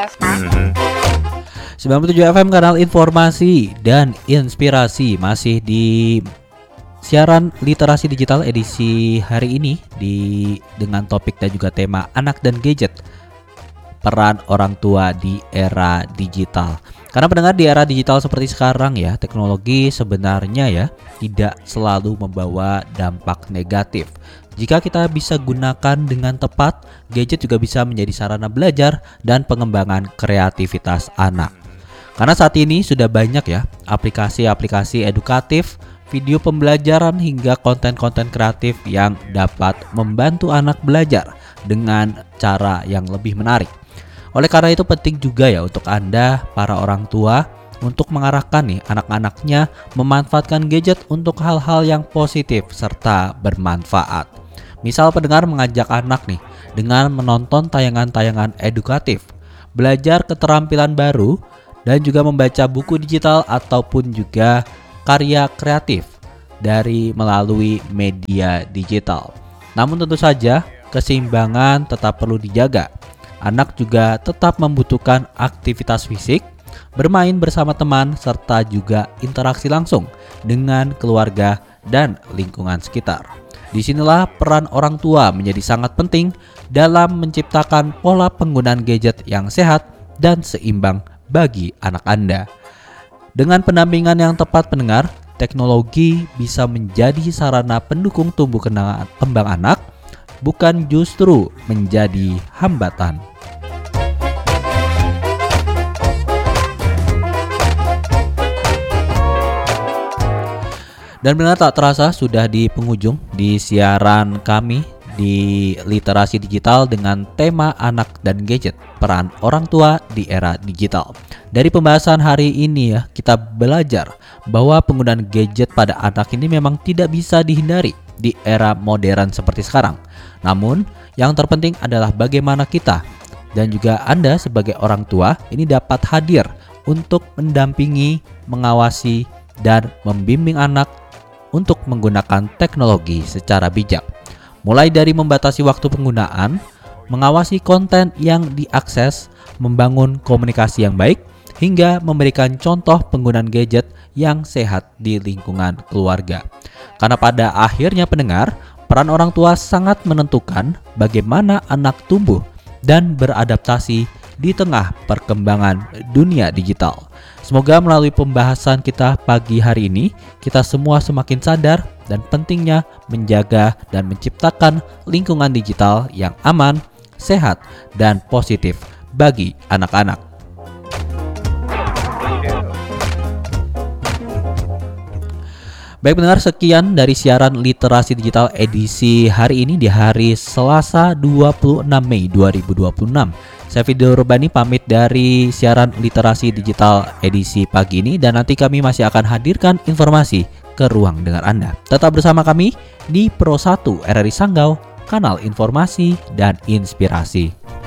97 FM kanal informasi dan inspirasi, masih di siaran literasi digital edisi hari ini dengan topik dan juga tema anak dan gadget, peran orang tua di era digital. Karena pendengar, di era digital seperti sekarang ya, teknologi sebenarnya ya tidak selalu membawa dampak negatif. Jika kita bisa gunakan dengan tepat, gadget juga bisa menjadi sarana belajar dan pengembangan kreativitas anak. Karena saat ini sudah banyak ya aplikasi-aplikasi edukatif, video pembelajaran hingga konten-konten kreatif yang dapat membantu anak belajar dengan cara yang lebih menarik. Oleh karena itu penting juga ya untuk Anda para orang tua untuk mengarahkan nih anak-anaknya memanfaatkan gadget untuk hal-hal yang positif serta bermanfaat. Misal pendengar mengajak anak nih dengan menonton tayangan-tayangan edukatif, belajar keterampilan baru, dan juga membaca buku digital ataupun juga karya kreatif melalui media digital. Namun tentu saja keseimbangan tetap perlu dijaga. Anak juga tetap membutuhkan aktivitas fisik, bermain bersama teman, serta juga interaksi langsung dengan keluarga dan lingkungan sekitar. Disinilah peran orang tua menjadi sangat penting dalam menciptakan pola penggunaan gadget yang sehat dan seimbang bagi anak Anda. Dengan pendampingan yang tepat pendengar, teknologi bisa menjadi sarana pendukung tumbuh kembang anak, bukan justru menjadi hambatan. Dan benar tak terasa sudah di penghujung di siaran kami di literasi digital dengan tema anak dan gadget, peran orang tua di era digital. Dari pembahasan hari ini ya, kita belajar bahwa penggunaan gadget pada anak ini memang tidak bisa dihindari di era modern seperti sekarang. Namun, yang terpenting adalah bagaimana kita dan juga Anda sebagai orang tua ini dapat hadir untuk mendampingi, mengawasi, dan membimbing anak untuk menggunakan teknologi secara bijak. Mulai dari membatasi waktu penggunaan, mengawasi konten yang diakses, membangun komunikasi yang baik, hingga memberikan contoh penggunaan gadget yang sehat di lingkungan keluarga. Karena pada akhirnya pendengar, peran orang tua sangat menentukan bagaimana anak tumbuh dan beradaptasi di tengah perkembangan dunia digital. Semoga melalui pembahasan kita pagi hari ini, kita semua semakin sadar dan pentingnya menjaga dan menciptakan lingkungan digital yang aman, sehat, dan positif bagi anak-anak. Baik pendengar, sekian dari siaran literasi digital edisi hari ini di hari Selasa 26 Mei 2026. Saya Fido Rubani pamit dari siaran literasi digital edisi pagi ini, dan nanti kami masih akan hadirkan informasi ke ruang dengar Anda. Tetap bersama kami di Pro 1 RRI Sanggau, kanal informasi dan inspirasi.